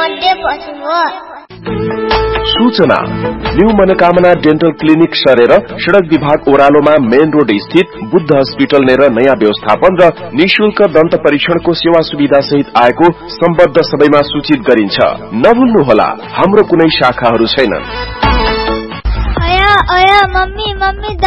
मध्ये पशु हो। सूचना न्यू मनोकामना डेन्टल क्लिनिक सरेर सड़क विभाग ओह्रालोमा मेन रोड स्थित बुद्ध हस्पिटल नेर नयाँ व्यवस्थापन र निशुल्क दन्त परीक्षणको सेवा सुविधा सहित आएको सम्बद्ध सबैमा सूचित गरिन्छ। नभुल्नुहोला, हाम्रो कुनै शाखाहरू छैनन्। अया मम्मी